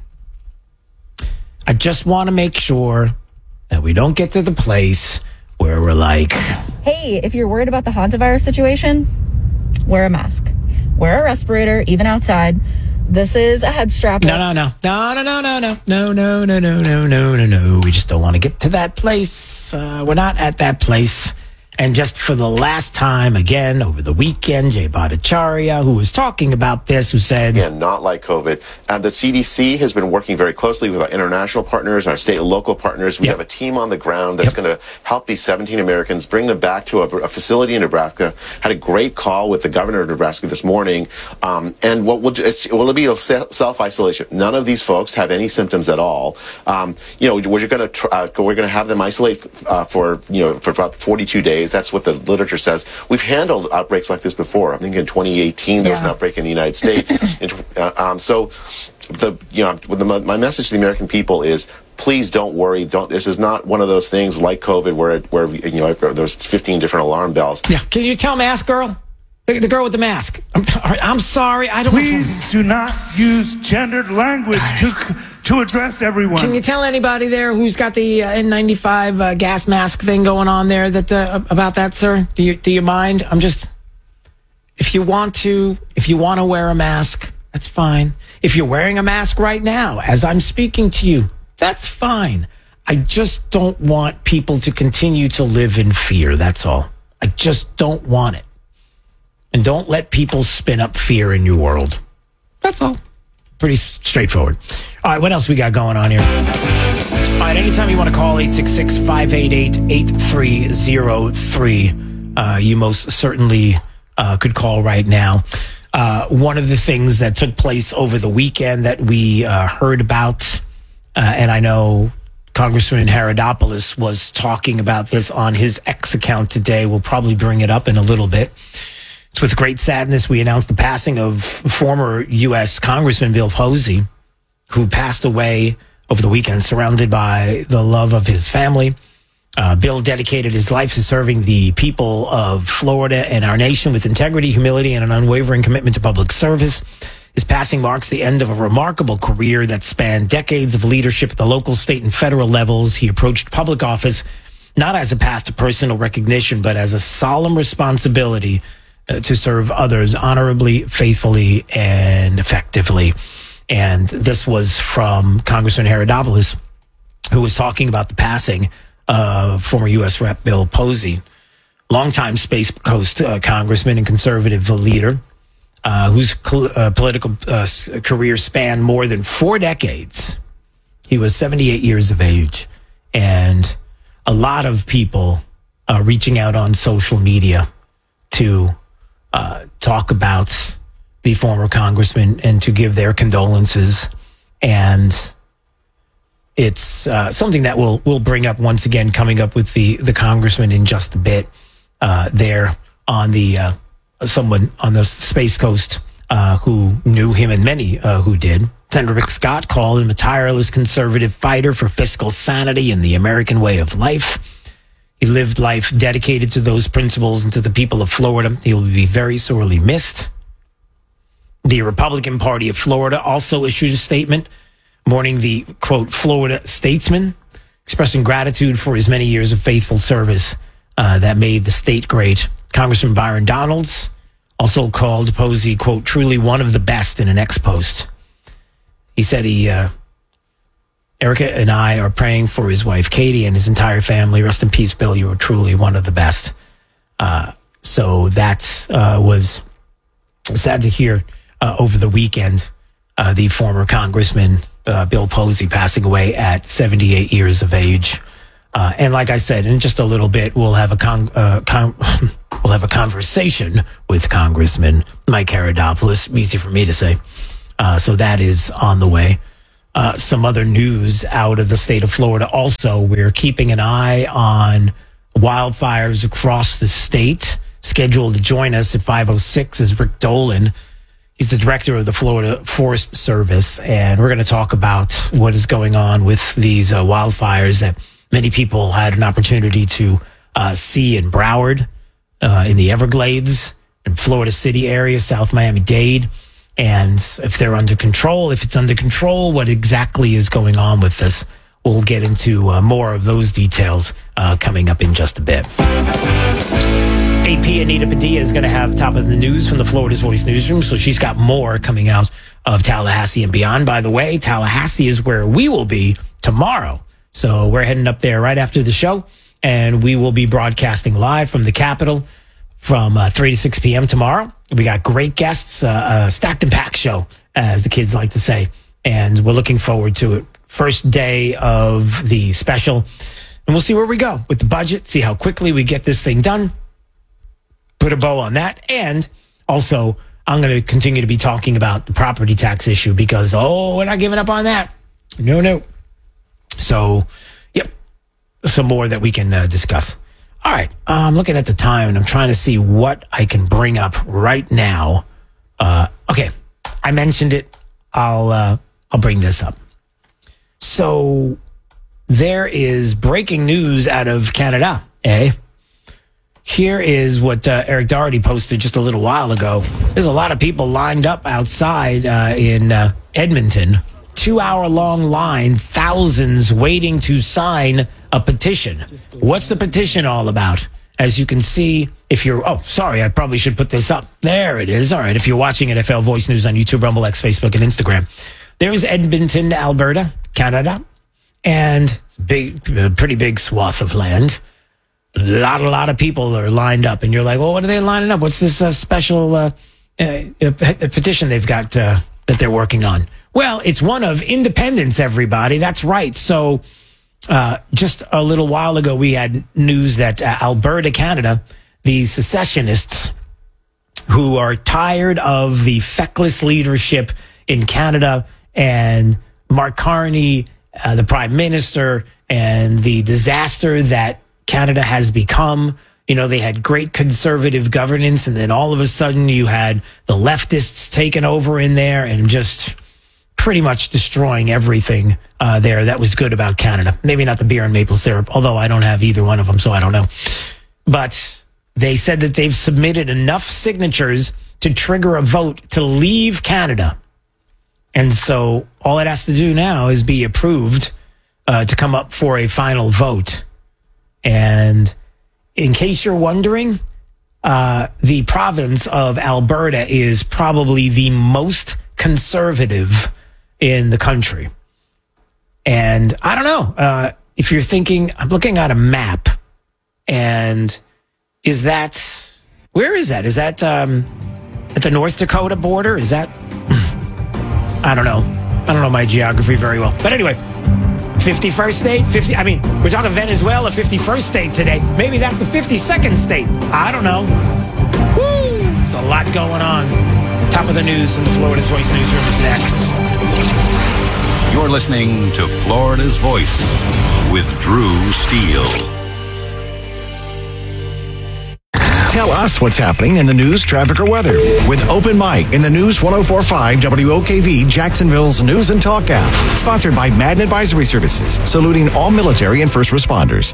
I just want to make sure that we don't get to the place where we're like, hey, if you're worried about the hantavirus situation, wear a mask, wear a respirator, even outside. This is a head strap. No. We just don't want to get to that place. We're not at that place. And just for the last time, again, over the weekend, Jay Bhattacharya, who was talking about this, who said... Again, not like COVID. The CDC has been working very closely with our international partners, our state and local partners. We have a team on the ground that's going to help these 17 Americans, bring them back to a facility in Nebraska. Had a great call with the governor of Nebraska this morning. And what will be a self-isolation. None of these folks have any symptoms at all. We're going to have them isolate for about 42 days. That's what the literature says. We've handled outbreaks like this before. I think in 2018 there was an outbreak in the United States. My message to the American people is, please don't worry. This is not one of those things like COVID where there's 15 different alarm bells. Yeah. Can you tell Mask Girl? The girl with the mask. I'm sorry. I don't. Please do not use gendered language to address everyone. Can you tell anybody there who's got the N95 gas mask thing going on there about that, sir? Do you mind? If you want to wear a mask, that's fine. If you're wearing a mask right now, as I'm speaking to you, that's fine. I just don't want people to continue to live in fear. That's all. I just don't want it. And don't let people spin up fear in your world. That's all. Pretty straightforward. All right, what else we got going on here? All right, anytime you want to call 866-588-8303, you most certainly could call right now. One of the things that took place over the weekend that we heard about, and I know Congressman Haradopoulos was talking about this on his X account today. We'll probably bring it up in a little bit. It's with great sadness we announced the passing of former U.S. Congressman Bill Posey, who passed away over the weekend, surrounded by the love of his family. Bill dedicated his life to serving the people of Florida and our nation with integrity, humility, and an unwavering commitment to public service. His passing marks the end of a remarkable career that spanned decades of leadership at the local, state, and federal levels. He approached public office not as a path to personal recognition, but as a solemn responsibility to serve others honorably, faithfully, and effectively. And this was from Congressman Haradopoulos, who was talking about the passing of former U.S. Rep. Bill Posey, longtime Space Coast congressman and conservative leader, whose political career spanned more than 4 decades. He was 78 years of age, and a lot of people reaching out on social media to talk about the former congressman and to give their condolences. And it's something that we'll bring up once again, coming up with the congressman in just a bit. There on the someone on the Space Coast who knew him, and many who did. Senator Rick Scott called him a tireless conservative fighter for fiscal sanity and the American way of life. He lived life dedicated to those principles and to the people of Florida. He will be very sorely missed. The Republican Party of Florida also issued a statement mourning the, quote, Florida statesman, expressing gratitude for his many years of faithful service that made the state great. Congressman Byron Donalds also called Posey, quote, truly one of the best in an ex-post. He said Erica and I are praying for his wife, Katie, and his entire family. Rest in peace, Bill. You were truly one of the best. So that was sad to hear. over the weekend. The former Congressman Bill Posey passing away at 78 years of age. And like I said, in just a little bit, we'll have a conversation with Congressman Mike Karadopoulos. Easy for me to say. So that is on the way. Some other news out of the state of Florida. Also, we're keeping an eye on wildfires across the state. Scheduled to join us at 5:06 is Rick Dolan. He's the director of the Florida Forest Service, and we're going to talk about what is going on with these wildfires that many people had an opportunity to see in Broward, in the Everglades, in Florida City area, South Miami-Dade, and if they're under control, if it's under control, what exactly is going on with this. We'll get into more of those details coming up in just a bit. AP Anita Padilla is going to have top of the news from the Florida's Voice newsroom, so she's got more coming out of Tallahassee and beyond. By the way, Tallahassee is where we will be tomorrow. So we're heading up there right after the show, and we will be broadcasting live from the Capitol from 3 to 6 p.m. tomorrow. We got great guests, stacked and packed show, as the kids like to say, and we're looking forward to it. First day of the special, and we'll see where we go with the budget, see how quickly we get this thing done. Put a bow on that. And also, I'm going to continue to be talking about the property tax issue because, we're not giving up on that. No. So, yep, some more that we can discuss. All right, I'm looking at the time, and I'm trying to see what I can bring up right now. Okay, I mentioned it. I'll bring this up. So, there is breaking news out of Canada, Here is what Eric Doherty posted just a little while ago. There's a lot of people lined up outside in Edmonton. 2-hour-long line, thousands waiting to sign a petition. What's the petition all about? As you can see, if you're... Oh, sorry, I probably should put this up. There it is. All right, if you're watching NFL Voice News on YouTube, Rumble, X, Facebook, and Instagram. There's Edmonton, Alberta, Canada, and pretty big swath of land. A lot of people are lined up, and you're like, well, what are they lining up? What's this special petition they've got that they're working on? Well, it's one of independence, everybody. That's right. So just a little while ago, we had news that Alberta, Canada, the secessionists who are tired of the feckless leadership in Canada and Mark Carney, the prime minister, and the disaster that Canada has become. You know, they had great conservative governance, and then all of a sudden you had the leftists taking over in there and just pretty much destroying everything there that was good about Canada. Maybe not the beer and maple syrup, although I don't have either one of them, so I don't know. But they said that they've submitted enough signatures to trigger a vote to leave Canada. And so all it has to do now is be approved to come up for a final vote. And in case you're wondering, the province of Alberta is probably the most conservative in the country. And I don't know, if you're thinking, I'm looking at a map, and where is that? Is that at the North Dakota border? Is that, I don't know my geography very well. But anyway, 51st state, we're talking Venezuela, 51st state today. Maybe that's the 52nd state. I don't know. Woo! There's a lot going on. Top of the news in the Florida's Voice newsroom is next. You're listening to Florida's Voice with Drew Steele. Tell us what's happening in the news, traffic, or weather with Open Mic in the News 104.5 WOKV, Jacksonville's News and Talk app. Sponsored by Madden Advisory Services, saluting all military and first responders.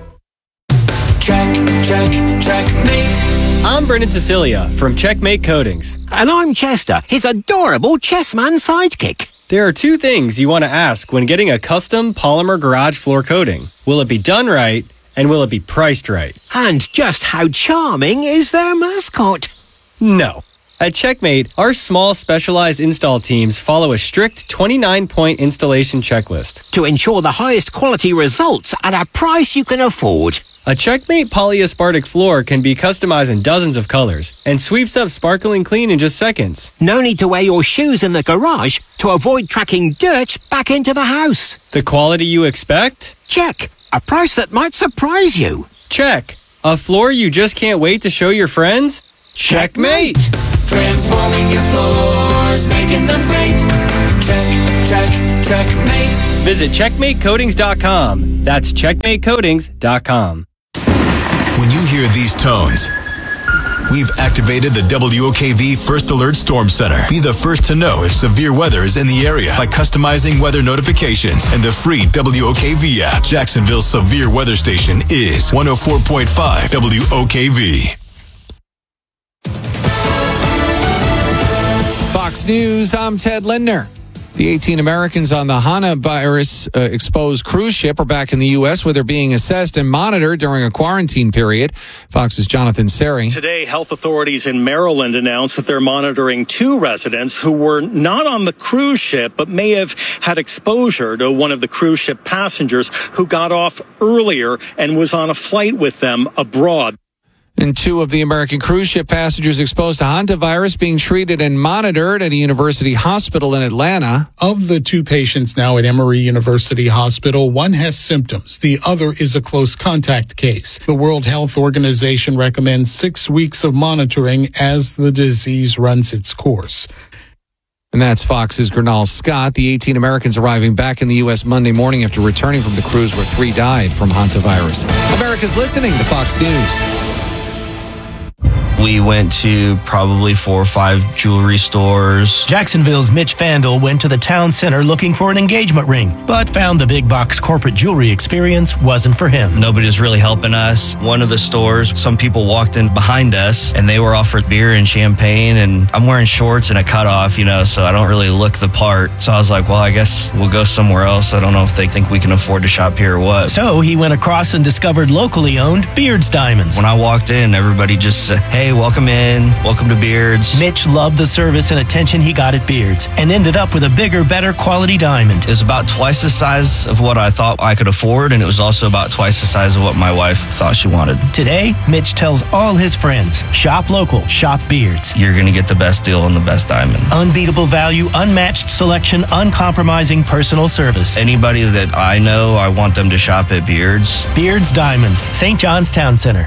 Checkmate. I'm Brendan Cecilia from Checkmate Coatings. And I'm Chester, his adorable chessman sidekick. There are two things you want to ask when getting a custom polymer garage floor coating. Will it be done right? And will it be priced right? And just how charming is their mascot? No. At Checkmate, our small specialized install teams follow a strict 29-point installation checklist to ensure the highest quality results at a price you can afford. A Checkmate polyaspartic floor can be customized in dozens of colors and sweeps up sparkling clean in just seconds. No need to wear your shoes in the garage to avoid tracking dirt back into the house. The quality you expect? Check. A price that might surprise you. Check. A floor you just can't wait to show your friends? Checkmate! Transforming your floors, making them great. Checkmate. Visit CheckmateCoatings.com. That's CheckmateCoatings.com. When you hear these tones, we've activated the WOKV First Alert Storm Center. Be the first to know if severe weather is in the area by customizing weather notifications and the free WOKV app. Jacksonville's severe weather station is 104.5 WOKV. Fox News, I'm Ted Lindner. The 18 Americans on the hantavirus exposed cruise ship are back in the U.S. where they're being assessed and monitored during a quarantine period. Fox's Jonathan Seri. Today, health authorities in Maryland announced that they're monitoring 2 residents who were not on the cruise ship but may have had exposure to one of the cruise ship passengers who got off earlier and was on a flight with them abroad. And 2 of the American cruise ship passengers exposed to hantavirus being treated and monitored at a university hospital in Atlanta. Of the 2 patients now at Emory University Hospital, one has symptoms. The other is a close contact case. The World Health Organization recommends 6 weeks of monitoring as the disease runs its course. And that's Fox's Gernal Scott. The 18 Americans arriving back in the U.S. Monday morning after returning from the cruise where 3 died from hantavirus. America's listening to Fox News. We went to probably 4 or 5 jewelry stores. Jacksonville's Mitch Vandal went to the town center looking for an engagement ring, but found the big box corporate jewelry experience wasn't for him. Nobody was really helping us. One of the stores, some people walked in behind us and they were offered beer and champagne, and I'm wearing shorts and a cutoff, so I don't really look the part. So I was like, well, I guess we'll go somewhere else. I don't know if they think we can afford to shop here or what. So he went across and discovered locally owned Beards Diamonds. When I walked in, everybody just said, hey, welcome in. Welcome to Beards. Mitch loved the service and attention he got at Beards and ended up with a bigger, better quality diamond. It was about twice the size of what I thought I could afford, and it was also about twice the size of what my wife thought she wanted. Today, Mitch tells all his friends, shop local, shop Beards. You're going to get the best deal on the best diamond. Unbeatable value, unmatched selection, uncompromising personal service. Anybody that I know, I want them to shop at Beards. Beards Diamonds, St. John's Town Center.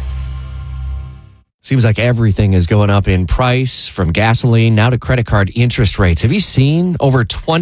Seems like everything is going up in price, from gasoline now to credit card interest rates. Have you seen over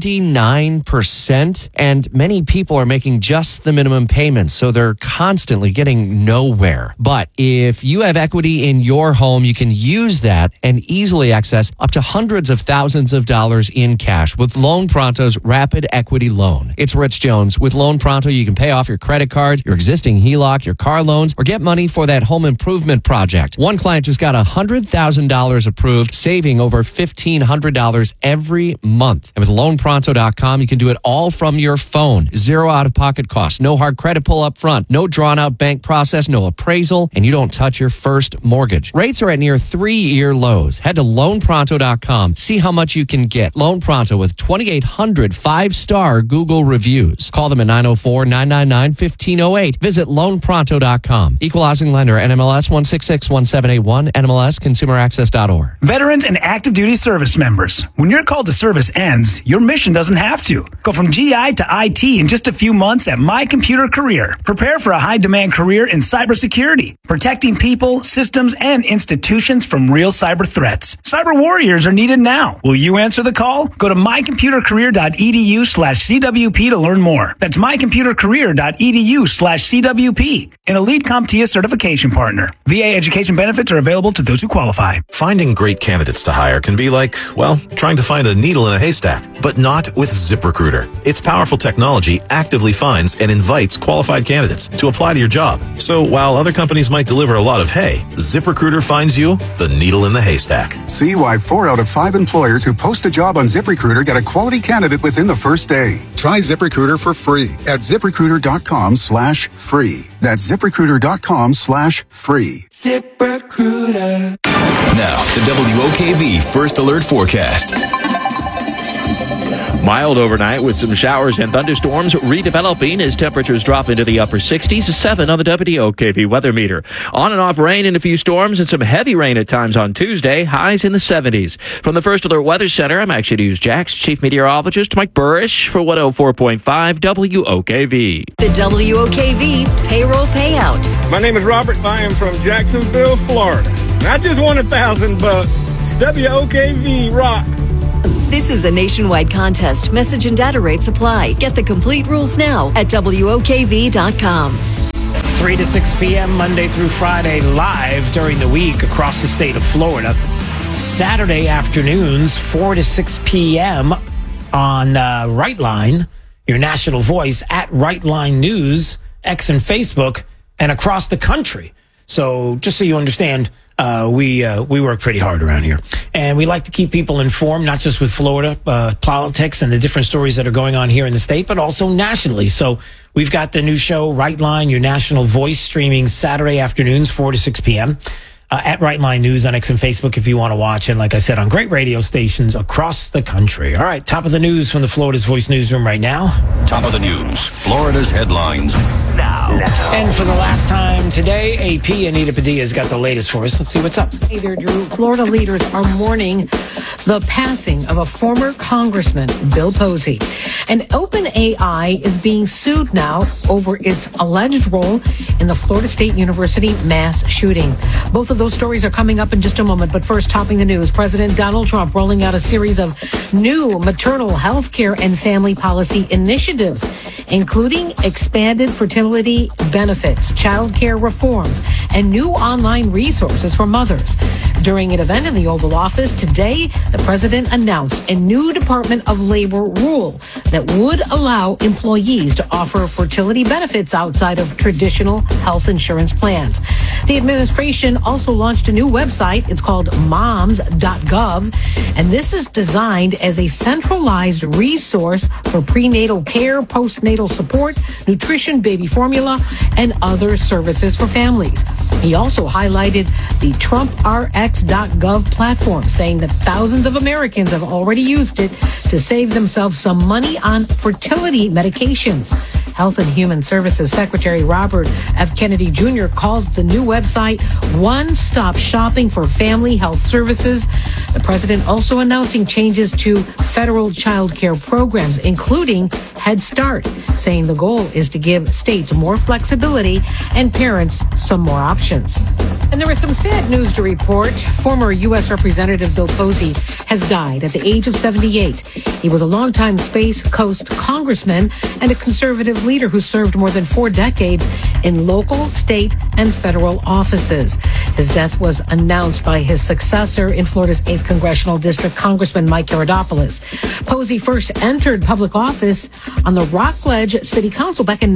29%? And many people are making just the minimum payments, so they're constantly getting nowhere. But if you have equity in your home, you can use that and easily access up to hundreds of thousands of dollars in cash with Loan Pronto's Rapid Equity Loan. It's Rich Jones. With Loan Pronto, you can pay off your credit cards, your existing HELOC, your car loans, or get money for that home improvement project. One client just got $100,000 approved, saving over $1,500 every month. And with LoanPronto.com, you can do it all from your phone. 0 out-of-pocket costs, no hard credit pull up front, no drawn-out bank process, no appraisal, and you don't touch your first mortgage. Rates are at near 3-year lows. Head to LoanPronto.com. See how much you can get. Loan Pronto with 2,800 5-star Google reviews. Call them at 904-999-1508. Visit LoanPronto.com. Equal housing lender, NMLS 1661781, NMLSConsumerAccess.org. Veterans and active duty service members, when your call to service ends, your mission doesn't have to. Go from GI to IT in just a few months at My Computer Career. Prepare for a high-demand career in cybersecurity, protecting people, systems, and institutions from real cyber threats. Cyber warriors are needed now. Will you answer the call? Go to mycomputercareer.edu/CWP to learn more. That's mycomputercareer.edu/CWP, an elite CompTIA certification partner. VA education benefits are available to those who qualify. Finding great candidates to hire can be like, well, trying to find a needle in a haystack, but not with ZipRecruiter. Its powerful technology actively finds and invites qualified candidates to apply to your job. So while other companies might deliver a lot of hay, ZipRecruiter finds you the needle in the haystack. See why 4 out of 5 employers who post a job on ZipRecruiter get a quality candidate within the first day. Try ZipRecruiter for free at ZipRecruiter.com/free. That's ZipRecruiter.com/free. ZipRecruiter. Now, the WOKV First Alert Forecast. Mild overnight with some showers and thunderstorms redeveloping as temperatures drop into the upper 60s, 7 on the WOKV weather meter. On and off rain and a few storms and some heavy rain at times on Tuesday, highs in the 70s. From the First Alert Weather Center, I'm Action News Jax Chief Meteorologist Mike Burrish for 104.5 WOKV. The WOKV payroll payout. My name is Robert. I am from Jacksonville, Florida. I just won $1,000 bucks. WOKV rock. This is a nationwide contest. Message and data rates apply. Get the complete rules now at WOKV.com. 3 to 6 p.m. Monday through Friday, live during the week across the state of Florida. Saturday afternoons, 4 to 6 p.m. on Right Line, your national voice at Right Line News, X and Facebook, and across the country. So just so you understand, we work pretty hard around here, and we like to keep people informed, not just with Florida politics and the different stories that are going on here in the state, but also nationally. So we've got the new show, Right Line, your national voice, streaming Saturday afternoons, 4 to 6 p.m. At Right Line News on X and Facebook if you want to watch. And like I said, on great radio stations across the country. All right, top of the news from the Florida's Voice newsroom right now. Top of the news, Florida's headlines now. And for the last time today, AP Anita Padilla's got the latest for us. Let's see what's up. Hey there, Drew. Florida leaders are mourning the passing of a former congressman, Bill Posey. And OpenAI is being sued now over its alleged role in the Florida State University mass shooting. Both of those stories are coming up in just a moment. But first, topping the news, President Donald Trump rolling out a series of new maternal health care and family policy initiatives, including expanded fertility benefits, child care reforms, and new online resources for mothers. During an event in the Oval Office today, the president announced a new Department of Labor rule that would allow employees to offer fertility benefits outside of traditional health insurance plans. The administration also launched a new website. It's called moms.gov, and this is designed as a centralized resource for prenatal care, postnatal support, nutrition, baby formula, and other services for families. He also highlighted the TrumpRx.gov platform, saying that thousands of Americans have already used it to save themselves some money on fertility medications. Health and Human Services Secretary Robert F. Kennedy Jr. calls the new website one-stop shopping for family health services. The president also announcing changes to federal child care programs, including Head Start, saying the goal is to give states more flexibility and parents some more options. And there is some sad news to report. Former U.S. Representative Bill Posey has died at the age of 78. He was a longtime Space Coast congressman and a conservative leader who served more than 4 decades in local, state, and federal offices. His death was announced by his successor in Florida's 8th Congressional District, Congressman Mike Karadopoulos. Posey first entered public office on the Rockledge City Council back in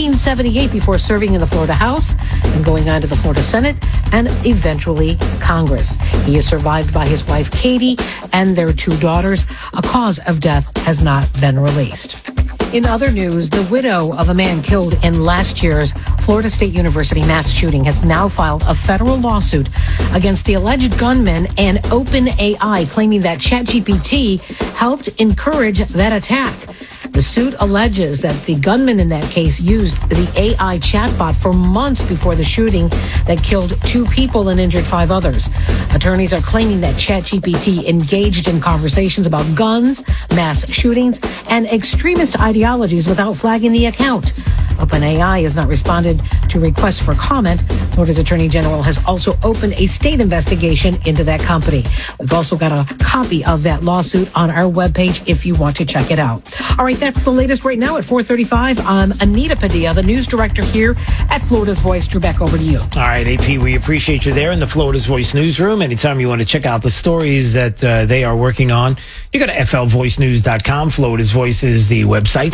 1978 before serving in the Florida House and going on to the Florida Senate and eventually Congress. He is survived by his wife, Katie, and their 2 daughters. A cause of death has not been released. In other news, the widow of a man killed in last year's Florida State University mass shooting has now filed a federal lawsuit against the alleged gunman and OpenAI, claiming that ChatGPT helped encourage that attack. The suit alleges that the gunman in that case used the AI chatbot for months before the shooting that killed 2 people and injured 5 others. Attorneys are claiming that ChatGPT engaged in conversations about guns, mass shootings, and extremist ideologies without flagging the account. OpenAI has not responded to requests for comment. Florida's Attorney General has also opened a state investigation into that company. We've also got a copy of that lawsuit on our webpage if you want to check it out. All right, that's the latest right now at 4:35. I'm Anita Padilla, the news director here at Florida's Voice. Drew, back over to you. All right, AP, we appreciate you there in the Florida's Voice newsroom. Anytime you want to check out the stories that they are working on, you go to flvoicenews.com. Florida's Voice is the website.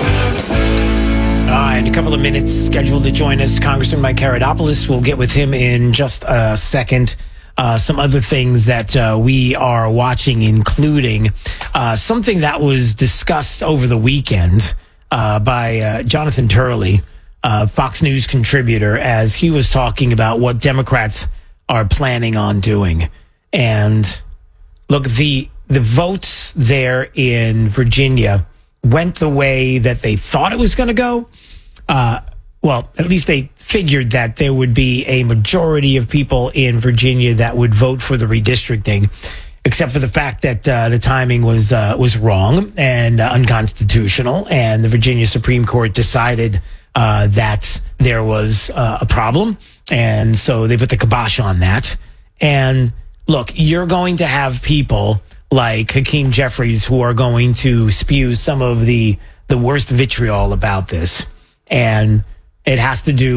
In a couple of minutes, scheduled to join us, Congressman Mike Karadopoulos. We'll get with him in just a second. Some other things that we are watching, including something that was discussed over the weekend by Jonathan Turley Fox News contributor, as he was talking about what Democrats are planning on doing. And look, the votes there in Virginia went the way that they thought it was going to go. Well, at least they figured that there would be a majority of people in Virginia that would vote for the redistricting, except for the fact that the timing was wrong and unconstitutional. And the Virginia Supreme Court decided that there was a problem. And so they put the kibosh on that. And look, you're going to have people like Hakeem Jeffries who are going to spew some of the worst vitriol about this. And it has to do